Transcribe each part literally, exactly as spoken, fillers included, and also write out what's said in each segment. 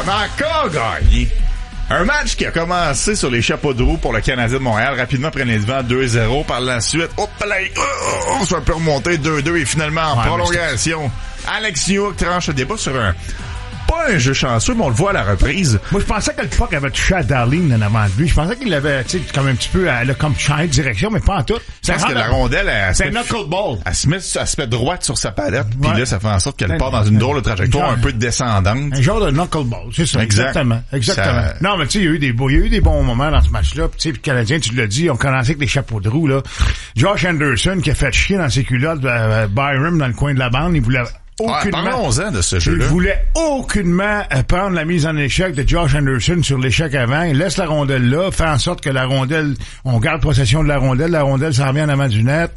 avait encore gagné. Un match qui a commencé sur les chapeaux de roue pour le Canadien de Montréal, rapidement prenait les devants deux zéro. Par la suite, hop là, oh, ça peut remonter deux deux et finalement en ouais, prolongation, Alex Newhook tranche le débat sur un... Pas un jeu chanceux, mais on le voit à la reprise. Moi, je pensais que le puck avait touché à Darlene en avant de lui. Je pensais qu'il l'avait, tu sais, comme un petit peu, elle a comme changé de direction, mais pas en tout. C'est parce que la rondelle, elle, c'est un knuckleball. Elle se met, elle se met droite sur sa palette, puis ouais. là, ça fait en sorte qu'elle ben, part dans une drôle de trajectoire un peu descendante. Un genre de knuckleball, c'est ça. Exact. Exactement. Exactement. Ça... Non, mais tu sais, il y a eu des beaux, il y a eu des bons moments dans ce match-là. Tu sais, le Canadien, tu l'as dit, on commençait avec les chapeaux de roue, là. Josh Anderson, qui a fait chier dans ses culottes, euh, Byram dans le coin de la bande, il voulait aucunement, ouais, parlons-en de ce jeu-là. Il voulait aucunement prendre la mise en échec de Josh Anderson sur l'échec avant. Il laisse la rondelle là, fait en sorte que la rondelle, on garde possession de la rondelle, la rondelle s'en vient en avant du net.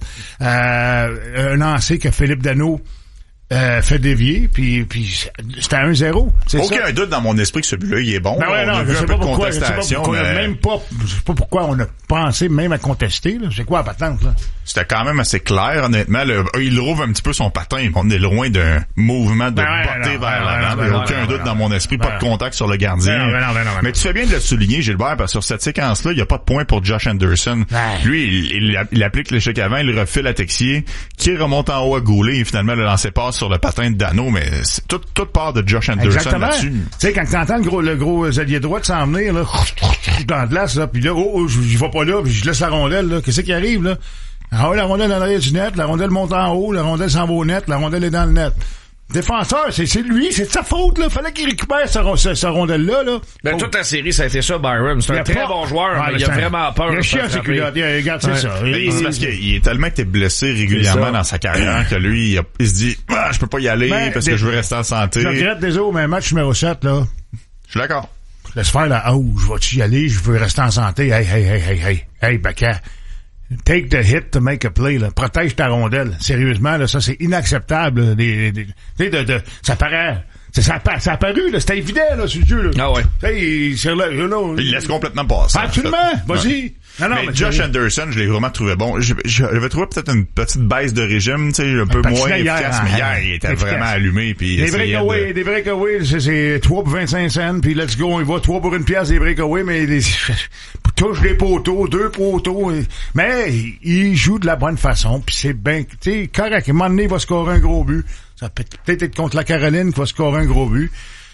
Euh, un lancer que Philippe Danault Euh, fait dévier, puis puis c'était un zéro. C'est aucun ça. doute dans mon esprit que ce but-là, il est bon. Ben ouais, on non, a vu je sais un pas peu de pourquoi, je sais pas pourquoi, mais... même pas, je sais pas pourquoi on a pensé même à contester, là. C'est quoi la patente, là? C'était quand même assez clair, honnêtement. Le, il rouvre un petit peu son patin. On est loin d'un mouvement de ben ouais, botter non, vers ben l'avant. ben Il n'y a ben aucun ben doute ben dans mon esprit. ben pas de contact sur le gardien. Ben ben ben ben mais tu fais bien de le souligner, Gilbert, parce que sur cette séquence-là, il n'y a pas de point pour Josh Anderson. Ben. Lui, il, il, il applique l'échec avant, il refile à Texier, qui remonte en haut à Goulet et finalement le lancer passe sur le patin de Danault, mais c'est tout, tout part de Josh Anderson. Exactement. Là-dessus. Tu sais, quand t'entends le gros, le gros allié droit s'en venir, là, dans la glace, là, pis là, oh, oh, je vais pas là, pis je laisse la rondelle, là. Qu'est-ce qui arrive, là? Ah ouais, la rondelle dans l'arrière du net, la rondelle monte en haut, la rondelle s'en va au net, la rondelle est dans le net. Défenseur, c'est, c'est lui, c'est de sa faute, là. Fallait qu'il récupère ce, ce, ce rondelle-là, là. Ben, oh. toute la série, ça a été ça, Byram. C'est un très pas... bon joueur, ouais, mais il a vraiment peur. Il a chié à ses culottes. Regarde, c'est ouais. ça. Mais il, c'est parce qu'il est tellement été blessé régulièrement dans sa carrière que lui, il, a, il se dit, ah, je peux pas y aller ben, parce des, que je veux rester en santé. Je regrette des autres, mais match numéro sept, là. Je suis d'accord. Laisse faire la, oh, je vais-tu y aller, je veux rester en santé. Hey, hey, hey, hey, hey, hey, Baka. Take the hit to make a play, là. Protège ta rondelle. Sérieusement, là, ça, c'est inacceptable, des, des, des, de, de, ça paraît, ça, ça, ça a apparu, là. C'était évident, là, sur le jeu, là. Ah ouais. Hey, c'est là, you know, il laisse complètement passer. Absolument. Vas-y. Ouais. Non, non, mais, mais Josh Anderson, je l'ai vraiment trouvé bon. Je, je, j'avais trouvé peut-être une petite baisse de régime, tu sais, un peu moins efficace, hier, mais hier, il était efficace. Vraiment allumé. Puis des breakaways, de... des breakaways, c'est, c'est trois pour vingt-cinq cents, puis let's go, on y va, trois pour une pièce, des breakaways, mais des, touche des poteaux, deux poteaux, mais il joue de la bonne façon, puis c'est bien, tu sais, correct. À un moment donné, il va scorer un gros but. Ça peut peut-être être contre la Caroline qu'il va scorer un gros but.